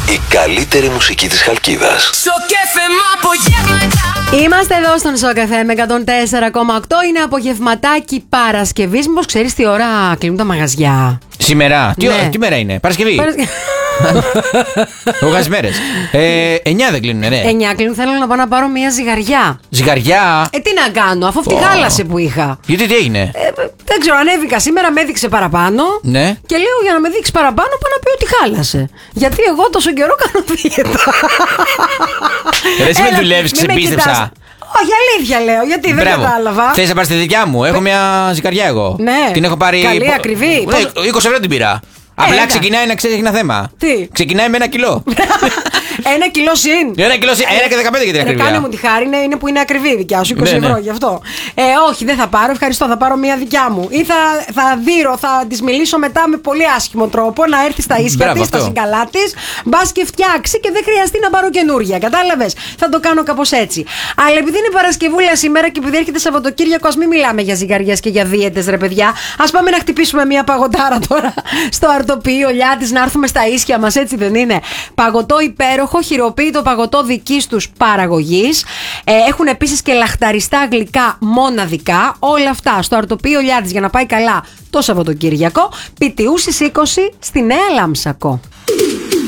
Η καλύτερη μουσική της Χαλκίδας. Είμαστε εδώ στον Σοκ FM με 104,8. Είναι απογευματάκι Παρασκευής. Μήπως ξέρεις τι ώρα κλείνουν τα μαγαζιά? Σήμερα. Ναι. Τι μέρα είναι? Παρασκευή. Λίγες μέρες. 9 δεν κλείνουν, ναι. 9 κλείνουν. Θέλω να πάω να πάρω μια ζυγαριά. Ζυγαριά. Τι να κάνω, αφού αυτή χάλασε που είχα. Γιατί τι έγινε? Δεν ξέρω, ανέβηκα σήμερα, με έδειξε παραπάνω. Ναι. Και λέω για να με δείξει παραπάνω, πάω να πει ότι χάλασε. Γιατί εγώ τόσο καιρό κάνω δίαιτα. Εσύ με δουλεύεις, ξεπίστεψα. Όχι, αλήθεια λέω, γιατί δεν κατάλαβα. Θες να πάρεις τη δικιά μου? Έχω μια ζυγαριά εγώ. Ναι. Την έχω πάρει. Καλή, ακριβή. 20 ευρώ την πήρα. Απλά ξεκινάει να ξέρει ένα θέμα. Τι? Ξεκινάει με 1 κιλό. 1 κιλό συν. 1 κιλό συν. 1 και 15 για την ακριβία. Κάνε μου τη χάρη, είναι που είναι ακριβή η δικιά σου, 20 Ναι, ευρώ ναι. γι' αυτό. Όχι, δεν θα πάρω, ευχαριστώ, θα πάρω μια δικιά μου. Ή θα τη μιλήσω μετά με πολύ άσχημο τρόπο να έρθει στα ίσια τη, στα συγκαλά τη, μπα και φτιάξει και δεν χρειαστεί να πάρω καινούρια. Κατάλαβε? Θα το κάνω κάπως έτσι. Αλλά επειδή είναι Παρασκευούλα σήμερα και επειδή έρχεται Σαββατοκύριακο, α μην μιλάμε για ζυγαριές και για δίαιτες, ρε παιδιά. Α πάμε να χτυπήσουμε μια παγωτάρα τώρα στο αρτοποιείο Λιάτης, να έρθουμε στα ίσια μας, έτσι δεν είναι? Παγωτό υπέροχο, χειροποίητο παγωτό δικής τους παραγωγής. Έχουν επίσης και λαχταριστά γλυκά μοναδικά. Όλα αυτά στο αρτοποιείο Λιάτης για να πάει καλά το Σαββατοκύριακο. Πιτιούσης 20 στη Νέα Λάμψακο.